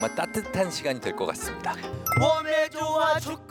정말 따뜻한 시간이 될 것 같습니다. 몸에 좋아 축구